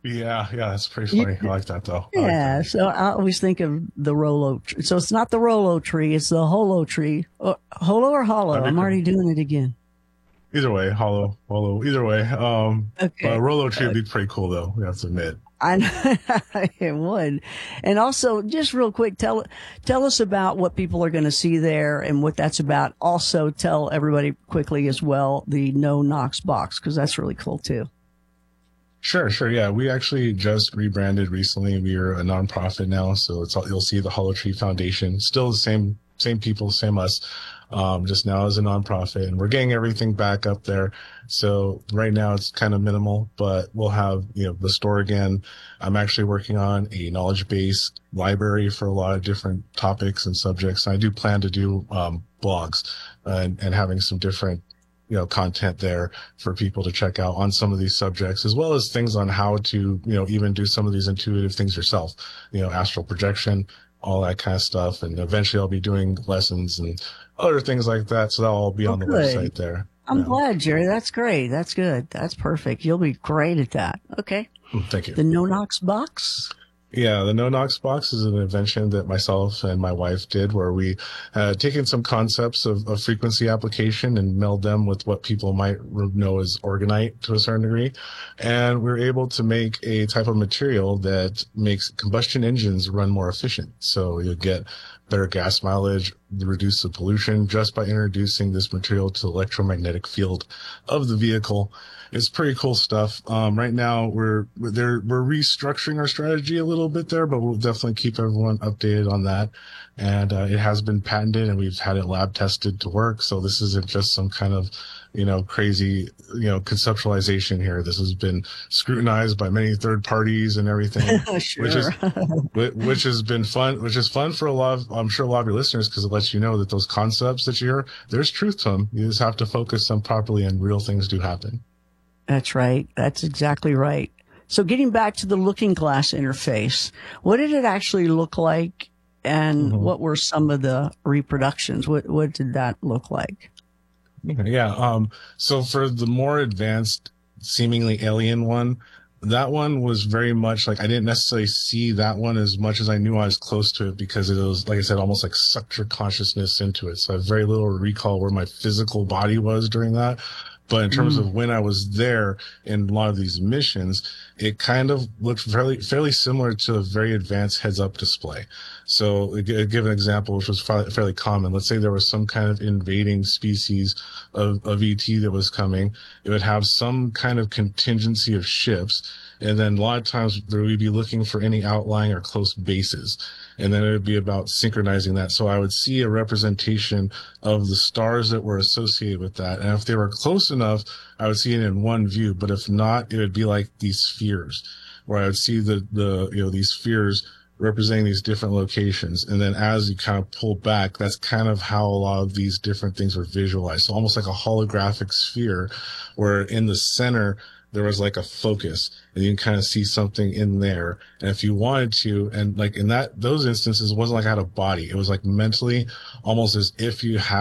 Yeah, yeah, that's pretty You, funny. I like that though. I like yeah, that. so I always think of the Rolo. So it's not the Rolo tree, it's the Holo tree. Holo or Hollow? That'd be I'm cool. already doing it again. Either way, hollow, either way. But Okay. Rolo tree would be pretty cool though. We have to admit. I know it would. And also, just real quick, tell us about what people are going to see there and what that's about. Also, tell everybody quickly as well the No Knox box, because that's really cool too. Sure, sure. Yeah, we actually just rebranded recently. We are a nonprofit now, so you'll see the Hollow Tree Foundation. Still the same people, same us. Just now as a nonprofit, and we're getting everything back up there. So right now it's kind of minimal, but we'll have, the store again. I'm actually working on a knowledge base library for a lot of different topics and subjects. I do plan to do, blogs and having some different content there for people to check out on some of these subjects, as well as things on how to, even do some of these intuitive things yourself, astral projection, all that kind of stuff. And eventually I'll be doing lessons and other things like that. So that'll all be Oh, on the good. website there. I'm Yeah. glad, Jerry. That's great. That's good. That's perfect. You'll be great at that. Okay. Thank you. The No Knox box. Yeah, the No Knox box is an invention that myself and my wife did, where we taken some concepts of frequency application and meld them with what people might know as orgonite to a certain degree. And we're able to make a type of material that makes combustion engines run more efficient. So you'll get better gas mileage, reduce the pollution just by introducing this material to the electromagnetic field of the vehicle. It's pretty cool stuff. Right now we're restructuring our strategy a little bit there, but we'll definitely keep everyone updated on that. And, it has been patented and we've had it lab tested to work. So this isn't just some kind of, crazy, conceptualization here. This has been scrutinized by many third parties and everything, Sure. which has been fun, which is fun for I'm sure a lot of your listeners, because it lets you know that those concepts that you hear, there's truth to them. You just have to focus them properly and real things do happen. That's right. That's exactly right. So getting back to the Looking Glass interface, what did it actually look like? And what were some of the reproductions? What did that look like? Yeah. So for the more advanced, seemingly alien one, that one was very much like I didn't necessarily see that one as much as I knew I was close to it, because it was, like I said, almost like sucked your consciousness into it. So I have very little recall where my physical body was during that. But in terms of when I was there in a lot of these missions, it kind of looked fairly similar to a very advanced heads-up display. So give an example, which was fairly common. Let's say there was some kind of invading species of ET that was coming. It would have some kind of contingency of ships. And then a lot of times there would be looking for any outlying or close bases. And then it would be about synchronizing that. So I would see a representation of the stars that were associated with that. And if they were close enough, I would see it in one view. But if not, it would be like these spheres, where I would see these spheres representing these different locations. And then as you kind of pull back, that's kind of how a lot of these different things were visualized. So almost like a holographic sphere, where in the center, there was like a focus and you can kind of see something in there. And if you wanted to, and like in those instances, it wasn't like I had a body. It was like mentally almost as if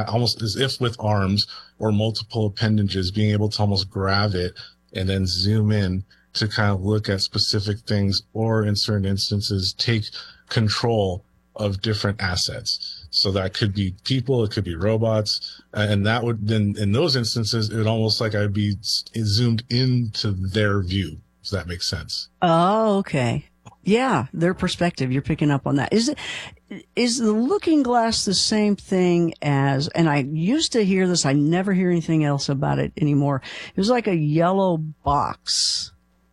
with arms or multiple appendages, being able to almost grab it and then zoom in to kind of look at specific things, or in certain instances, take control of different assets. So that could be people, it could be robots. And that would then, in those instances, it would almost like I'd be zoomed into their view. Does that make sense? Oh, okay. Yeah, their perspective. You're picking up on that. Is the Looking Glass the same thing as, and I used to hear this, I never hear anything else about it anymore. It was like a yellow box.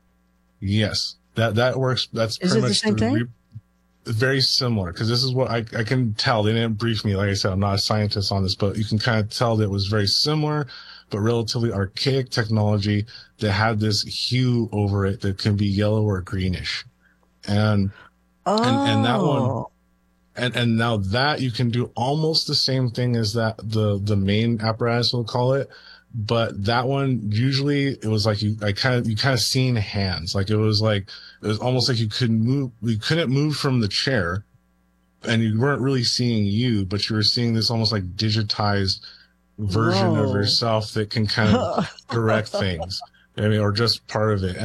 Yes, that works. That's Is pretty it the much same thing? very similar, because this is what I can tell. They didn't brief me. Like I said, I'm not a scientist on this, but you can kind of tell that it was very similar, but relatively archaic technology that had this hue over it that can be yellow or greenish. And that one, Oh, and now that you can do almost the same thing as the main apparatus, we'll call it. But that one, usually it was like you kind of seen hands. Like it was almost like you couldn't move from the chair, and you weren't really seeing you, but you were seeing this almost like digitized version of whoa. yourself that can kind of direct things. I mean, or just part of it.